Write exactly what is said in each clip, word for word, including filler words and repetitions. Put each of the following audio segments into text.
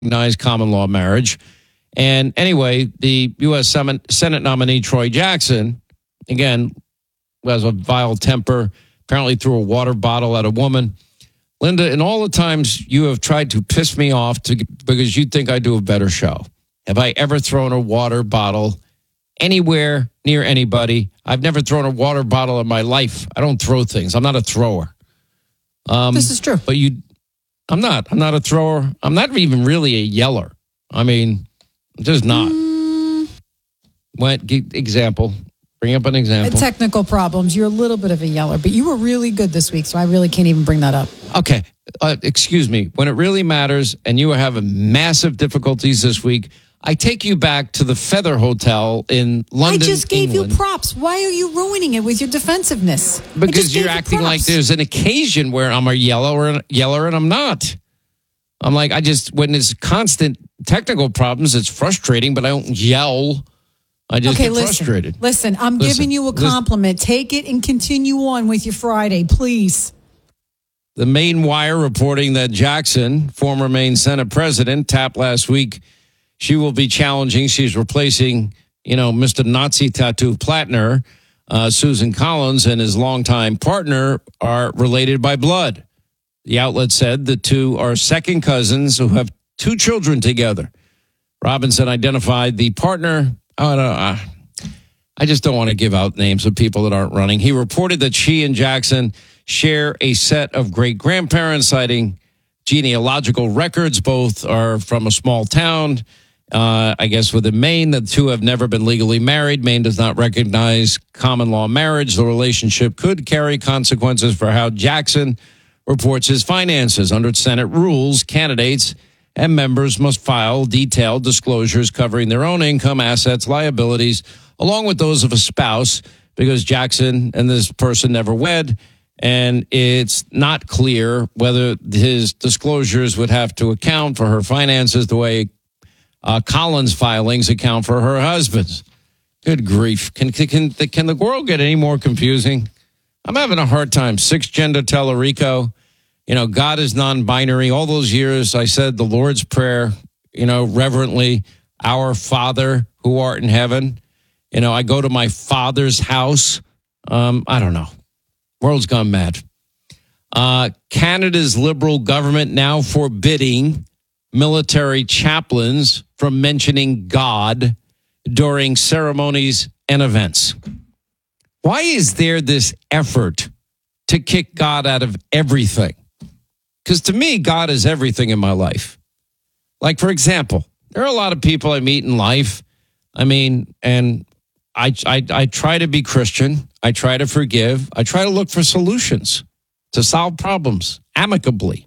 recognize common law marriage. And anyway, the U S Senate nominee, Troy Jackson, again, has a vile temper, apparently threw a water bottle at a woman. Linda, in all the times you have tried to piss me off to, because you think I do a better show, have I ever thrown a water bottle anywhere near anybody? I've never thrown a water bottle in my life. I don't throw things. I'm not a thrower. Um, this is true. But you, I'm not. I'm not a thrower. I'm not even really a yeller. I mean, just not. Mm. What example? Bring up an example. Technical problems. You're a little bit of a yeller, but you were really good this week, so I really can't even bring that up. Okay. Uh, excuse me. When it really matters and you are having massive difficulties this week, I take you back to the Feather Hotel in London, I just gave England. you props. Why are you ruining it with your defensiveness? Because you're acting you like there's an occasion where I'm a yeller, yeller and I'm not. I'm like, I just, when it's constant technical problems, it's frustrating, but I don't yell. I just okay, get listen, frustrated. Listen, I'm listen, giving you a compliment. Listen. Take it and continue on with your Friday, please. The Maine Wire reporting that Jackson, former Maine Senate president, tapped last week. She will be challenging. She's replacing, you know, Mister Nazi Tattoo Plattner. Uh, Susan Collins and his longtime partner are related by blood. The outlet said the two are second cousins who have two children together. Robinson identified the partner. Oh, no, I, I just don't want to give out names of people that aren't running. He reported that she and Jackson share a set of great-grandparents, citing genealogical records. Both are from a small town, uh, I guess, within Maine. The two have never been legally married. Maine does not recognize common law marriage. The relationship could carry consequences for how Jackson reports his finances. Under Senate rules, candidates and members must file detailed disclosures covering their own income, assets, liabilities, along with those of a spouse, because Jackson and this person never wed, and it's not clear whether his disclosures would have to account for her finances the way uh, Collins' filings account for her husband's. Good grief. Can, can, can the world get any more confusing? I'm having a hard time. Six-gender Tellerico. You know, God is non-binary. All those years I said the Lord's Prayer, you know, reverently, our Father who art in heaven. You know, I go to my Father's house. Um, I don't know. World's gone mad. Uh, Canada's Liberal government now forbidding military chaplains from mentioning God during ceremonies and events. Why is there this effort to kick God out of everything? Because to me, God is everything in my life. Like, for example, there are a lot of people I meet in life. I mean, and I, I, I try to be Christian. I try to forgive. I try to look for solutions to solve problems amicably.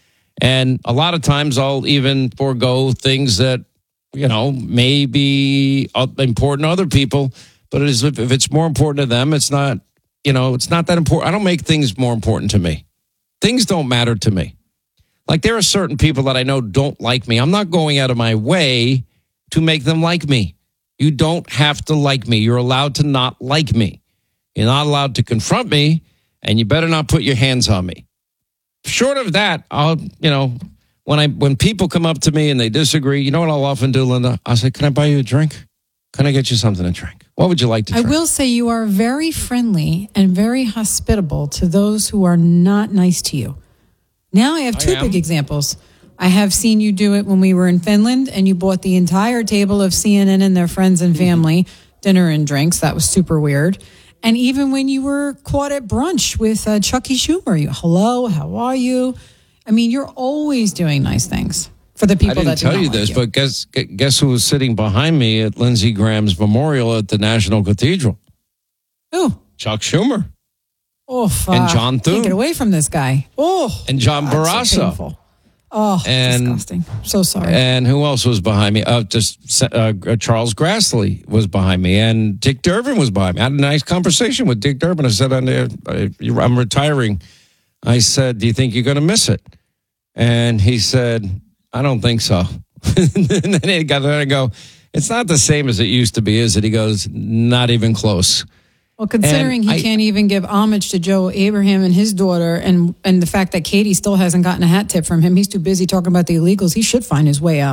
And a lot of times I'll even forego things that, you know, may be important to other people. But it is, if it's more important to them, it's not, you know, it's not that important. I don't make things more important to me. Things don't matter to me. Like, there are certain people that I know don't like me. I'm not going out of my way to make them like me. You don't have to like me. You're allowed to not like me. You're not allowed to confront me, and you better not put your hands on me. Short of that, I'll, you know, when I when people come up to me and they disagree, you know what I'll often do, Linda? I'll say, can I buy you a drink? Can I get you something to drink? What would you like to drink? I will say you are very friendly and very hospitable to those who are not nice to you. Now I have two I big examples. I have seen you do it when we were in Finland, and you bought the entire table of C N N and their friends and family mm-hmm. dinner and drinks. That was super weird. And even when you were caught at brunch with uh, Chucky Schumer, you, hello, how are you? I mean, you're always doing nice things for the people that do not like you. I didn't tell you this, like but guess guess who was sitting behind me at Lindsey Graham's memorial at the National Cathedral? Who? Chuck Schumer. Oh, fuck. And John Thune. Can't get away from this guy. Oh, and John God, Barrasso. So oh, and, disgusting. So sorry. And who else was behind me? Uh, just uh, Charles Grassley was behind me, and Dick Durbin was behind me. I had a nice conversation with Dick Durbin. I said, I'm retiring. I said, do you think you're going to miss it? And he said, I don't think so. And then he got there and go, it's not the same as it used to be, is it? He goes, not even close. Well, considering And he I- can't even give homage to Joe Abraham and his daughter, and and the fact that Katie still hasn't gotten a hat tip from him, he's too busy talking about the illegals. He should find his way out.